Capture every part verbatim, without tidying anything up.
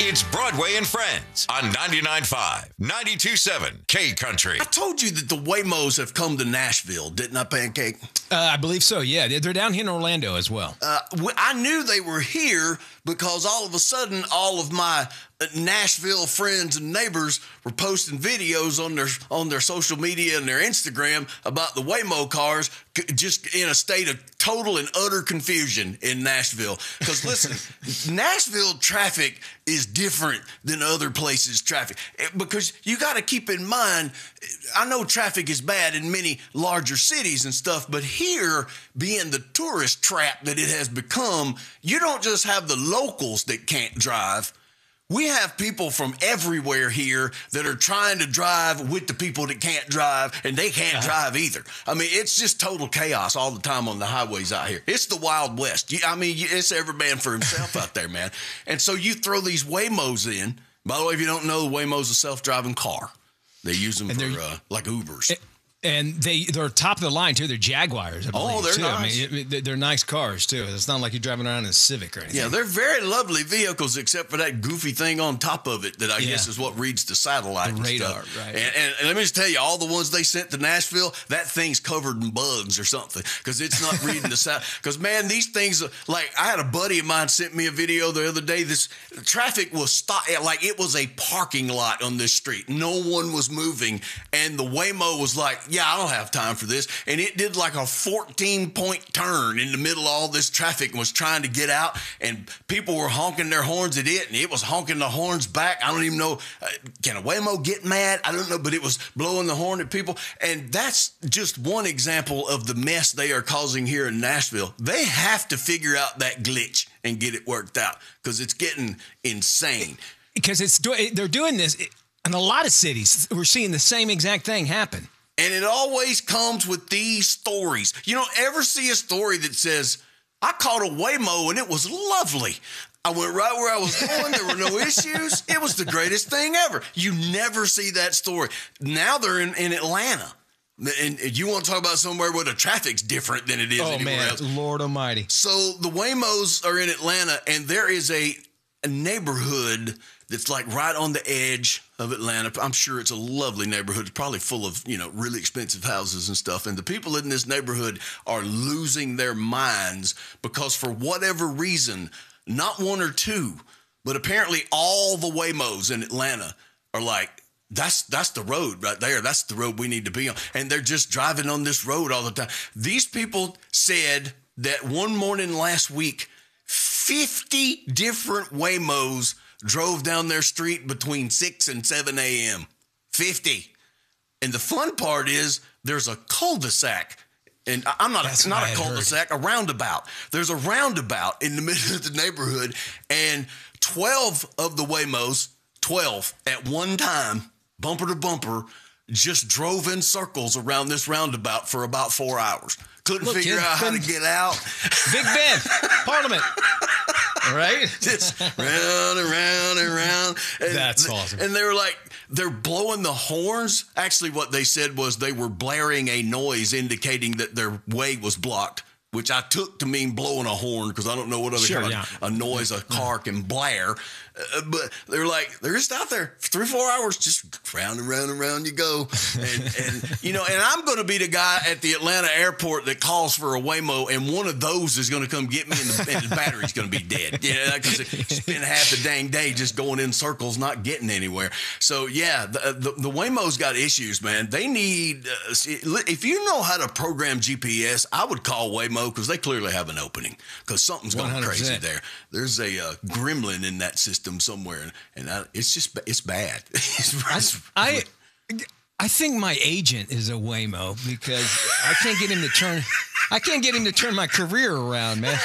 It's Broadway and Friends on ninety-nine point five, ninety-two point seven K Country. I told you that the Waymos have come to Nashville, didn't I, Pancake? Uh, I believe so, yeah. They're down here in Orlando as well. Uh, I knew they were here because all of a sudden, all of my Nashville friends and neighbors were posting videos on their on their social media and their Instagram about the Waymo cars, just in a state of total and utter confusion in Nashville. Because listen, Nashville traffic is different than other places' traffic. Because you got to keep in mind, I know traffic is bad in many larger cities and stuff, but here, being the tourist trap that it has become, you don't just have the locals that can't drive. We have people from everywhere here that are trying to drive with the people that can't drive, and they can't uh-huh. drive either. I mean, it's just total chaos all the time on the highways out here. It's the Wild West. I mean, it's every man for himself out there, man. And so you throw these Waymos in. By the way, if you don't know, the Waymo's a self-driving car. They use them and for uh, like Ubers. It- And they, they're top of the line, too. They're Jaguars, I believe, Oh, they're too. nice. I mean, they're nice cars, too. It's not like you're driving around in a Civic or anything. Yeah, they're very lovely vehicles, except for that goofy thing on top of it that I yeah. guess is what reads the satellite. The and radar, stuff. right. And, and, and let me just tell you, all the ones they sent to Nashville, that thing's covered in bugs or something because it's not reading the satellite. Because, man, these things, like, I had a buddy of mine sent me a video the other day. This traffic was stopped, like it was a parking lot on this street. No one was moving. And the Waymo was like, yeah, I don't have time for this, and it did like a fourteen point turn in the middle of all this traffic and was trying to get out, and people were honking their horns at it, and it was honking the horns back. I don't even know, uh, can a Waymo get mad? I don't know, but it was blowing the horn at people, and that's just one example of the mess they are causing here in Nashville. They have to figure out that glitch and get it worked out because it's getting insane. Because it's they're doing this in a lot of cities. We're seeing the same exact thing happen. And it always comes with these stories. You don't ever see a story that says, I caught a Waymo and it was lovely. I went right where I was going. There were no issues. It was the greatest thing ever. You never see that story. Now they're in, in Atlanta. And you want to talk about somewhere where the traffic's different than it is oh, anywhere man. else. Lord almighty. So the Waymos are in Atlanta, and there is a, a neighborhood that's like right on the edge of Atlanta. I'm sure it's a lovely neighborhood. It's probably full of, you know, really expensive houses and stuff. And the people in this neighborhood are losing their minds because for whatever reason, not one or two, but apparently all the Waymos in Atlanta are like, that's that's the road right there. That's the road we need to be on. And they're just driving on this road all the time. These people said that one morning last week, fifty different Waymos drove down their street between six and seven a.m. fifty. And the fun part is there's a cul-de-sac. And I'm not, That's not a cul-de-sac, heard. a roundabout. There's a roundabout in the middle of the neighborhood. And twelve of the Waymos, twelve at one time, bumper to bumper, just drove in circles around this roundabout for about four hours. Couldn't Look, figure out how ben, to get out. Big Ben, Parliament. Right? Just round and round and round. And That's awesome. And they were like, they're blowing the horns. Actually, what they said was they were blaring a noise indicating that their way was blocked, which I took to mean blowing a horn because I don't know what other sure, kind yeah. of a noise a car can blare. Uh, but they're like, they're just out there for three, four hours, just round and round and round you go. And, and you know, and I'm going to be the guy at the Atlanta airport that calls for a Waymo, and one of those is going to come get me, and the, and the battery's going to be dead. Yeah, because it spent half the dang day just going in circles, not getting anywhere. So, yeah, the, the, the Waymo's got issues, man. They need, uh, if you know how to program G P S, I would call Waymo because they clearly have an opening because something's going crazy there. There's a uh, gremlin in that system somewhere, and I, it's just it's bad. it's, it's, I, I I think my agent is a Waymo because I can't get him to turn I can't get him to turn my career around, man.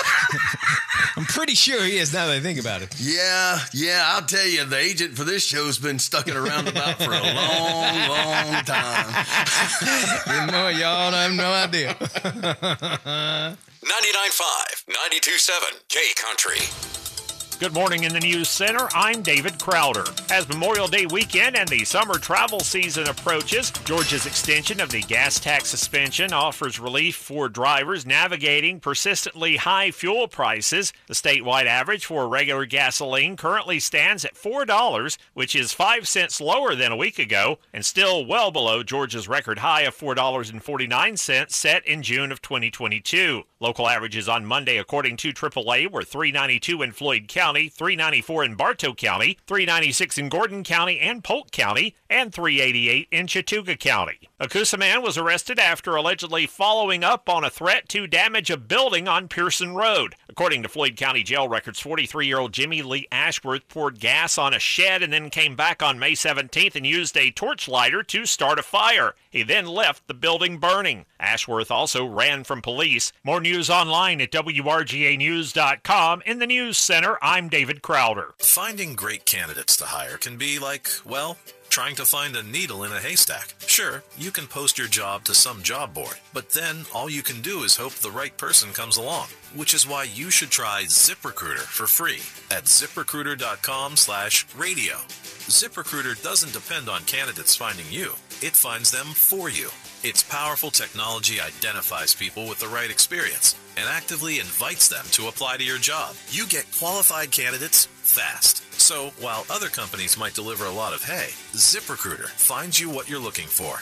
I'm pretty sure he is now that I think about it. Yeah, yeah, I'll tell you, the agent for this show has been stuck in a roundabout for a long, long time. You know, y'all have no idea. ninety-nine point five, ninety-two point seven K Country. Good morning in the News Center. I'm David Crowder. As Memorial Day weekend and the summer travel season approaches, Georgia's extension of the gas tax suspension offers relief for drivers navigating persistently high fuel prices. The statewide average for regular gasoline currently stands at four dollars, which is five cents lower than a week ago and still well below Georgia's record high of four dollars and forty-nine cents set in June of twenty twenty-two. Local averages on Monday, according to triple A, were three ninety-two in Floyd County, three ninety-four in Bartow County, three ninety-six in Gordon County and Polk County, and three eighty-eight in Chattooga County. A Coosa man was arrested after allegedly following up on a threat to damage a building on Pearson Road. According to Floyd County jail records, forty-three-year-old Jimmy Lee Ashworth poured gas on a shed and then came back on May seventeenth and used a torch lighter to start a fire. He then left the building burning. Ashworth also ran from police. More news online at W R G A news dot com. In the News Center, I'm David Crowder. Finding great candidates to hire can be like, well, trying to find a needle in a haystack. Sure, you can post your job to some job board, but then all you can do is hope the right person comes along, which is why you should try ZipRecruiter for free at ZipRecruiter.com slash radio. ZipRecruiter doesn't depend on candidates finding you. It finds them for you. Its powerful technology identifies people with the right experience and actively invites them to apply to your job. You get qualified candidates fast. So while other companies might deliver a lot of hay, ZipRecruiter finds you what you're looking for.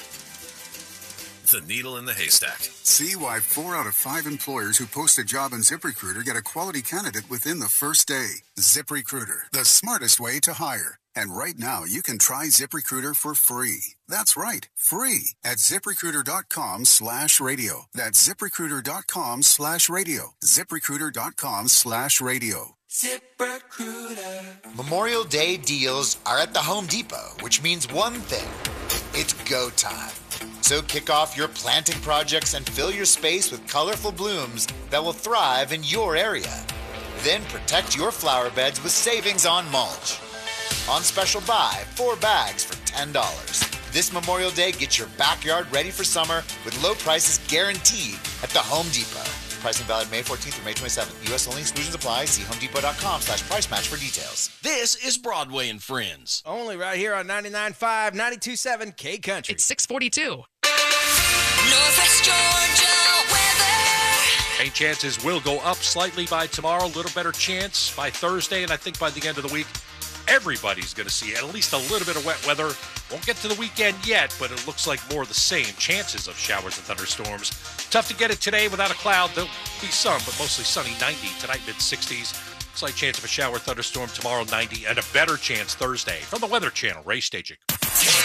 The needle in the haystack. See why four out of five employers who post a job on ZipRecruiter get a quality candidate within the first day. ZipRecruiter, the smartest way to hire. And right now, you can try ZipRecruiter for free. That's right, free at ZipRecruiter.com slash radio. That's ZipRecruiter.com slash radio. ZipRecruiter.com slash radio. ZipRecruiter. Memorial Day deals are at the Home Depot, which means one thing. It's go time. So kick off your planting projects and fill your space with colorful blooms that will thrive in your area. Then protect your flower beds with savings on mulch. On special buy, four bags for ten dollars. This Memorial Day, get your backyard ready for summer with low prices guaranteed at the Home Depot. Pricing valid May fourteenth through May twenty-seventh. U S only, exclusions apply. See homedepot.com slash price match for details. This is Broadway and Friends. Only right here on ninety-nine point five, ninety-two point seven K Country. It's six forty-two. Northwest Georgia weather. Rain chances will go up slightly by tomorrow. A little better chance by Thursday, and I think by the end of the week, everybody's going to see at least a little bit of wet weather. Won't get to the weekend yet, but it looks like more of the same. Chances of showers and thunderstorms. Tough to get it today without a cloud. There'll be some, but mostly sunny. ninety tonight, mid-sixties. Slight chance of a shower thunderstorm tomorrow, ninety, and a better chance Thursday. From the Weather Channel, Ray Stagik.